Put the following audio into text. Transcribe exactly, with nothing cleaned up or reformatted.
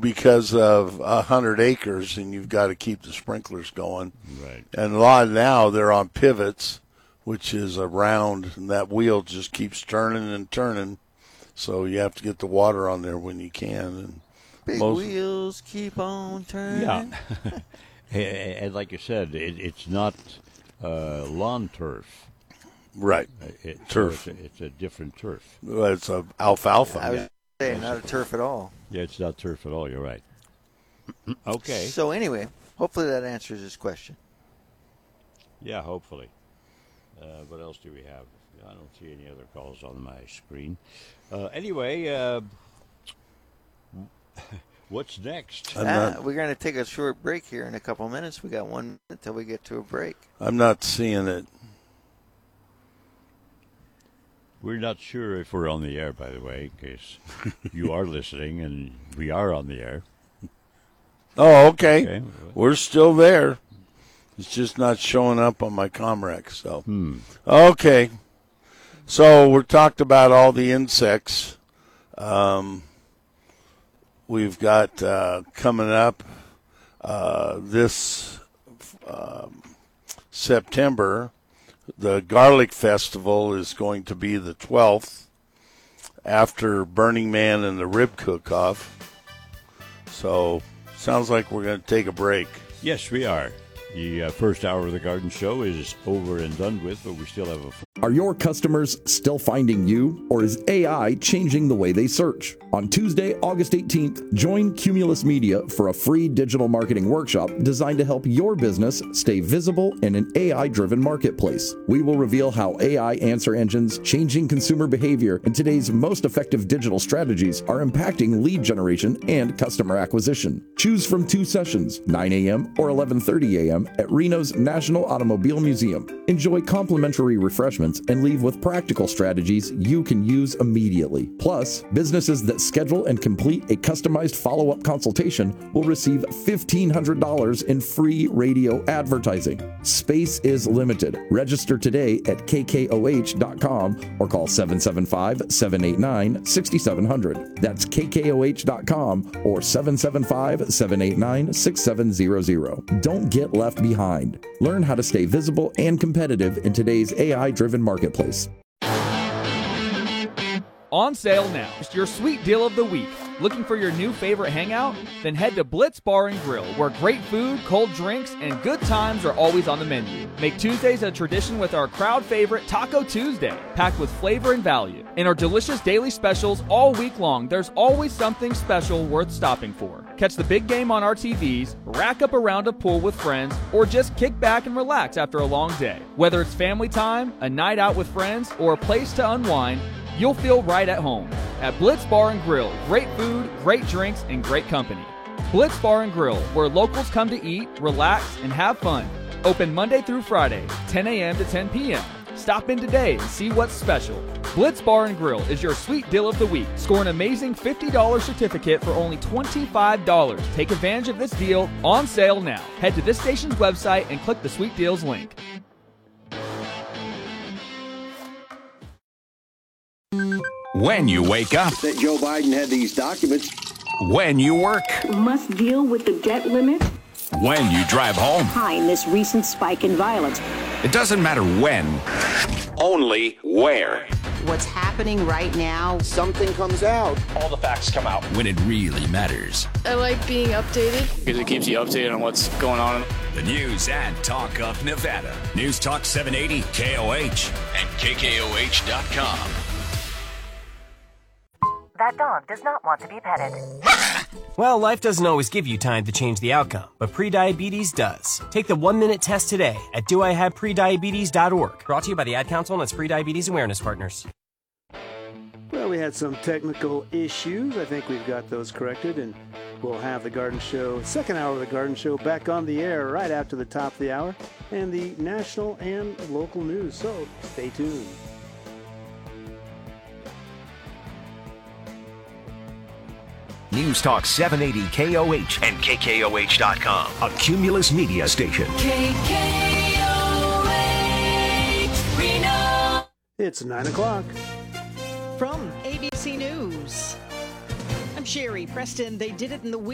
because of a hundred acres, and you've got to keep the sprinklers going. Right. And a lot now they're on pivots, which is a round, and that wheel just keeps turning and turning. So you have to get the water on there when you can. And Big most, wheels keep on turning. Yeah. And like you said, it, it's not uh, lawn turf. right. It, Turf. So it's, a, it's a different turf. Well, it's a alfalfa. I was saying, not a turf at all. Yeah, it's not turf at all. You're right. Okay. So anyway, hopefully that answers his question. Yeah, hopefully. Uh, what else do we have? I don't see any other calls on my screen. Uh, anyway, uh, what's next? I'm Ah, not- we're going to take a short break here in a couple minutes. We got one minute until we get to a break. I'm not seeing it. We're not sure if we're on the air, by the way, in case you are listening, and we are on the air. Oh, okay. Okay. We're still there. It's just not showing up on my Comrex. So, Hmm. okay. So we're talked about all the insects. Um, we've got uh, coming up uh, this um, September. The Garlic Festival is going to be the twelfth after Burning Man and the Rib Cook-Off. So sounds like we're going to take a break. Yes, we are. The uh, first hour of the Garden Show is over and done with, but we still have a... Are your customers still finding you, or is A I changing the way they search? On Tuesday, August eighteenth, join Cumulus Media for a free digital marketing workshop designed to help your business stay visible in an A I-driven marketplace. We will reveal how A I answer engines, changing consumer behavior, and today's most effective digital strategies are impacting lead generation and customer acquisition. Choose from two sessions, nine a.m. or eleven thirty a.m. at Reno's National Automobile Museum. Enjoy complimentary refreshments and leave with practical strategies you can use immediately. Plus, businesses that schedule and complete a customized follow-up consultation will receive fifteen hundred dollars in free radio advertising. Space is limited. Register today at k k o h dot com or call seven seven five, seven eight nine, six seven zero zero. That's k k o h dot com or seven seven five, seven eight nine, six seven zero zero. Don't get left behind. Learn how to stay visible and competitive in today's A I-driven marketplace. On sale now. It's your sweet deal of the week. Looking for your new favorite hangout? Then head to Blitz Bar and Grill, where great food, cold drinks, and good times are always on the menu. Make Tuesdays a tradition with our crowd favorite Taco Tuesday, packed with flavor and value. And our delicious daily specials all week long. There's always something special worth stopping for. Catch the big game on our T Vs, rack up a round of pool with friends, or just kick back and relax after a long day. Whether it's family time, a night out with friends, or a place to unwind, you'll feel right at home. At Blitz Bar and Grill, great food, great drinks, and great company. Blitz Bar and Grill, where locals come to eat, relax, and have fun. Open Monday through Friday, ten a.m. to ten p.m. Stop in today and see what's special. Blitz Bar and Grill is your sweet deal of the week. Score an amazing fifty dollars certificate for only twenty-five dollars. Take advantage of this deal on sale now. Head to this station's website and click the Sweet Deals link. When you wake up. That Joe Biden had these documents. When you work. Must deal with the debt limit. When you drive home. Behind this recent spike in violence. It doesn't matter when, only where. What's happening right now. Something comes out. All the facts come out. When it really matters. I like being updated. Because it keeps you updated on what's going on. The news and talk of Nevada. News Talk seven eighty K O H and K K O H dot com. That dog does not want to be petted. Well, life doesn't always give you time to change the outcome, but prediabetes does. Take the one-minute test today at do I have prediabetes dot org. Brought to you by the Ad Council and its Prediabetes Awareness Partners. Well, we had some technical issues. I think we've got those corrected, and we'll have the Garden Show, second hour of the Garden Show, back on the air right after the top of the hour, and the national and local news. So stay tuned. News Talk seven eighty K O H and K K O H dot com, a Cumulus Media station. K K O H, Reno. It's nine o'clock. From A B C News, I'm Sherry Preston. They did it in the week.